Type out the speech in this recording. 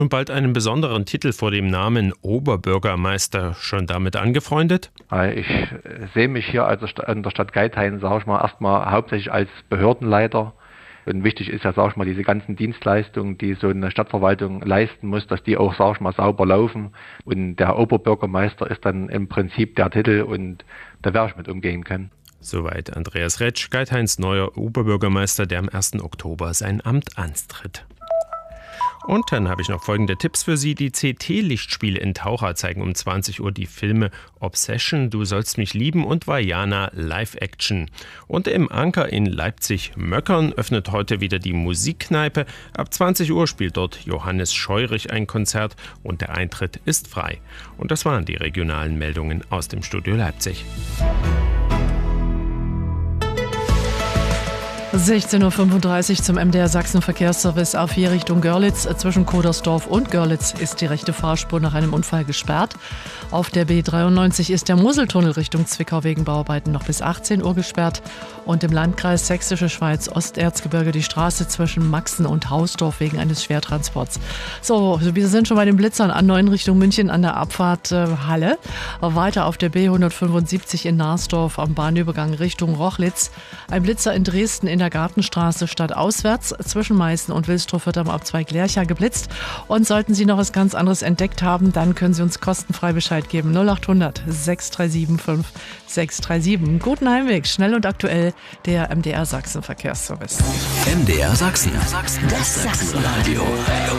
Und bald einen besonderen Titel vor dem Namen Oberbürgermeister. Schon damit angefreundet? Ich sehe mich hier in der Stadt Geithain, erstmal hauptsächlich als Behördenleiter. Und wichtig ist ja, diese ganzen Dienstleistungen, die so eine Stadtverwaltung leisten muss, dass die auch, sauber laufen. Und der Oberbürgermeister ist dann im Prinzip der Titel und da werde ich mit umgehen können. Soweit Andreas Retsch, Geithains neuer Oberbürgermeister, der am 1. Oktober sein Amt antritt. Und dann habe ich noch folgende Tipps für Sie. Die CT-Lichtspiele in Taucher zeigen um 20 Uhr die Filme Obsession, Du sollst mich lieben und Vajana Live-Action. Und im Anker in Leipzig-Möckern öffnet heute wieder die Musikkneipe. Ab 20 Uhr spielt dort Johannes Scheurich ein Konzert und der Eintritt ist frei. Und das waren die regionalen Meldungen aus dem Studio Leipzig. 16.35 Uhr zum MDR Sachsen Verkehrsservice A4 Richtung Görlitz. Zwischen Kodersdorf und Görlitz ist die rechte Fahrspur nach einem Unfall gesperrt. Auf der B93 ist der Moseltunnel Richtung Zwickau wegen Bauarbeiten noch bis 18 Uhr gesperrt. Und im Landkreis Sächsische Schweiz Osterzgebirge die Straße zwischen Maxen und Hausdorf wegen eines Schwertransports. So, wir sind schon bei den Blitzern A9 Richtung München an der Abfahrt Halle. Weiter auf der B175 in Narsdorf am Bahnübergang Richtung Rochlitz. Ein Blitzer in Dresden in der Gartenstraße stadtauswärts. Zwischen Meißen und Wilsdruff wird am Abzweig Lercha geblitzt. Und sollten Sie noch was ganz anderes entdeckt haben, dann können Sie uns kostenfrei Bescheid geben. 0800 637 5637. Guten Heimweg, schnell und aktuell, der MDR Sachsen Verkehrsservice. MDR Sachsen. Das Sachsenradio.